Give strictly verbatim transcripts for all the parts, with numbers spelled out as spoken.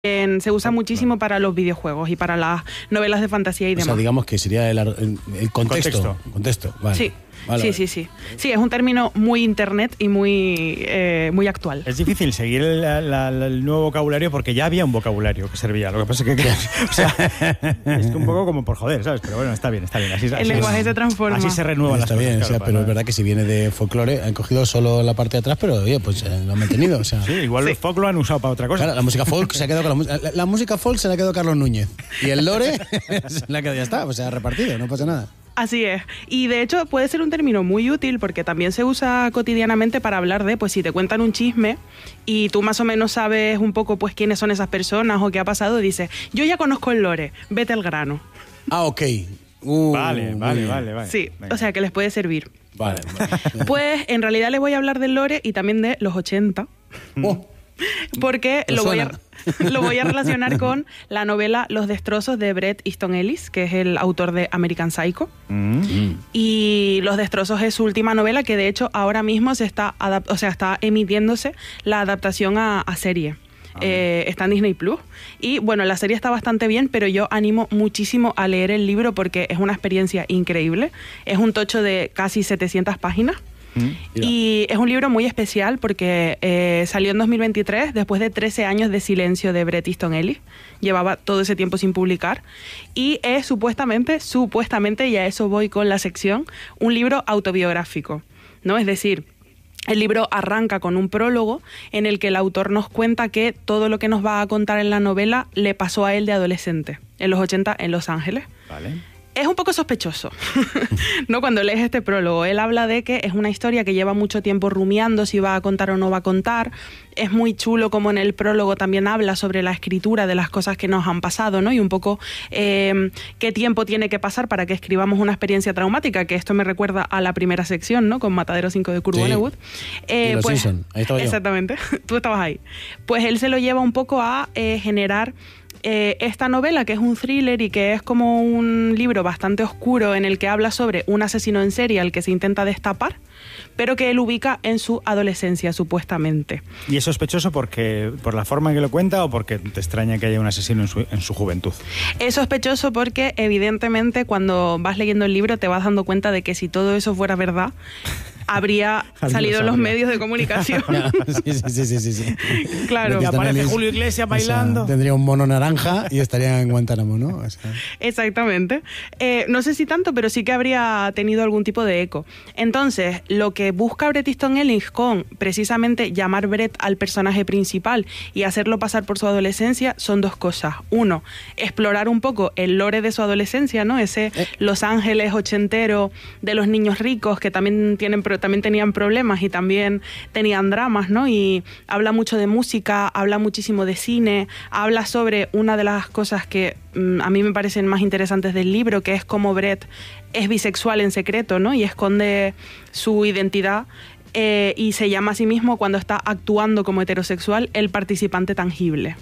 Se usa muchísimo para los videojuegos y para las novelas de fantasía y demás. O sea, digamos que sería el, el, el contexto. Contexto. contexto vale. Sí. Vale, sí, vale. sí, sí. Sí, es un término muy internet y muy, eh, muy actual. Es difícil seguir el, la, la, el nuevo vocabulario porque ya había un vocabulario que servía. Lo que pasa es que, o sea, es un poco como por joder, ¿sabes? Pero bueno, está bien, está bien. Así, El así, lenguaje se transforma. Así se renuevan Está las bien, cosas. o sea, Claro, pero para- es verdad que si viene de folclore, han cogido solo la parte de atrás, pero oye, pues eh, lo han mantenido. O sea, Sí, igual Sí. el folk lo han usado para otra cosa. claro, la música folk se ha quedado con la, mu- la, la música folk se la ha quedado Carlos Núñez. Y el lore se la ha quedado, ya está, o sea, repartido, no pasa nada. Así es. Y de hecho puede ser un término muy útil porque también se usa cotidianamente para hablar de, pues si te cuentan un chisme y tú más o menos sabes un poco pues quiénes son esas personas o qué ha pasado, dices, yo ya conozco el lore, vete al grano. Ah, ok. Uh, Vale, muy vale, bien. vale, vale. Sí, Venga. o sea que les puede servir. Vale, vale. Pues en realidad les voy a hablar del lore y también de los ochenta. Oh, Porque Me lo voy, a, suena. lo voy a relacionar con la novela Los destrozos de Bret Easton Ellis, que es el autor de American Psycho. Mm. Y Los destrozos es su última novela, que de hecho ahora mismo se está, adap- o sea, está emitiéndose la adaptación a, a serie. Eh, está en Disney Plus. Y bueno, la serie está bastante bien, pero yo animo muchísimo a leer el libro porque es una experiencia increíble. Es un tocho de casi setecientas páginas. Mm. Y es un libro muy especial porque eh, salió en dos mil veintitrés, después de trece años de silencio de Bret Easton Ellis. Llevaba todo ese tiempo sin publicar. Y es supuestamente, supuestamente, y a eso voy con la sección, un libro autobiográfico, ¿no? Es decir, el libro arranca con un prólogo en el que el autor nos cuenta que todo lo que nos va a contar en la novela le pasó a él de adolescente, en los ochenta en Los Ángeles. Vale. Es un poco sospechoso, ¿no? Cuando lees este prólogo, él habla de que es una historia que lleva mucho tiempo rumiando si va a contar o no va a contar. Es muy chulo como en el prólogo también habla sobre la escritura de las cosas que nos han pasado, ¿no? Y un poco eh, qué tiempo tiene que pasar para que escribamos una experiencia traumática, que esto me recuerda a la primera sección, ¿no? Con Matadero cinco de Kurt Sí. Vonnegut. Y Los Simpson, ahí estaba yo. Exactamente, tú estabas ahí. Pues él se lo lleva un poco a eh, generar Eh, esta novela, que es un thriller y que es como un libro bastante oscuro en el que habla sobre un asesino en serie al que se intenta destapar, pero que él ubica en su adolescencia, supuestamente. ¿Y es sospechoso porque por la forma en que lo cuenta o porque te extraña que haya un asesino en su, en su juventud? Es sospechoso porque, evidentemente, cuando vas leyendo el libro te vas dando cuenta de que si todo eso fuera verdad, habría Alguien salido lo en los sabría. medios de comunicación. sí, sí, sí, sí, sí. Claro. Bret Easton aparece Ellis, Julio Iglesias o sea, bailando. tendría un mono naranja y estaría en Guantánamo, ¿no? O sea, Exactamente. Eh, no sé si tanto, pero sí que habría tenido algún tipo de eco. Entonces, lo que busca Bret Easton Ellis con precisamente llamar Bret al personaje principal y hacerlo pasar por su adolescencia son dos cosas. Uno, explorar un poco el lore de su adolescencia, ¿no? Ese Eh. Los Ángeles ochentero de los niños ricos que también tienen pro- también tenían problemas y también tenían dramas, ¿no? Y habla mucho de música, habla muchísimo de cine, habla sobre una de las cosas que mm, a mí me parecen más interesantes del libro, que es cómo Bret es bisexual en secreto, ¿no? Y esconde su identidad eh, y se llama a sí mismo, cuando está actuando como heterosexual, el participante tangible.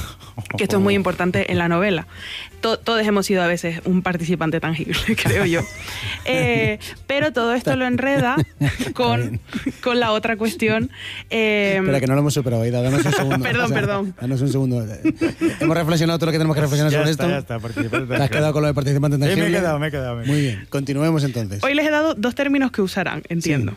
Que esto es muy importante en la novela. To- todos hemos sido a veces un participante tangible, creo yo. Eh, pero todo esto lo enreda con, con la otra cuestión. eh, espera, que no lo hemos superado, Aida, danos un segundo. Perdón, perdón. Danos un segundo. Hemos reflexionado todo lo que tenemos que reflexionar Ya sobre está, esto. ya está, participante ¿Te has quedado con lo de participante Sí, me he tangible? quedado, me he quedado. me he quedado. Muy bien, continuemos entonces. Hoy les he dado dos términos que usarán, entiendo.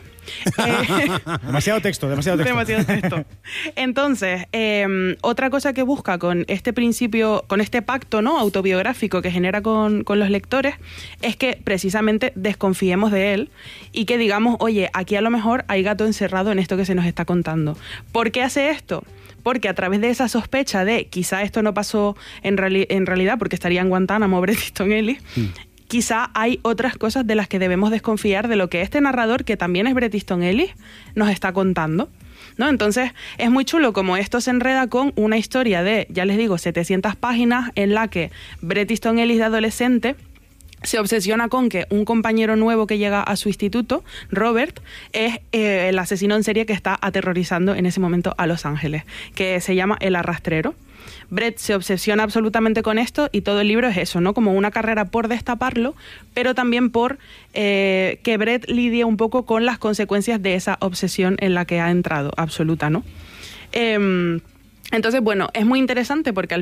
Eh, Demasiado texto, demasiado texto. Demasiado texto. Entonces, eh, otra cosa que busca con este principio, con este pacto, ¿no?, autobiográfico que genera con, con los lectores, es que precisamente desconfiemos de él y que digamos, oye, aquí a lo mejor hay gato encerrado en esto que se nos está contando. ¿Por qué hace esto? Porque a través de esa sospecha de quizá esto no pasó en, reali- en realidad porque estaría en Guantánamo Bret Easton Ellis, Mm. quizá hay otras cosas de las que debemos desconfiar de lo que este narrador, que también es Bret Easton Ellis, nos está contando, ¿no? Entonces es muy chulo como esto se enreda con una historia de, ya les digo, setecientas páginas en la que Bret Easton Ellis de adolescente se obsesiona con que un compañero nuevo que llega a su instituto, Robert, es eh, el asesino en serie que está aterrorizando en ese momento a Los Ángeles, que se llama El Arrastrero. Bret se obsesiona absolutamente con esto y todo el libro es eso, ¿no? Como una carrera por destaparlo, pero también por eh, que Bret lidie un poco con las consecuencias de esa obsesión en la que ha entrado, absoluta, ¿no? Eh, Entonces, bueno, es muy interesante porque al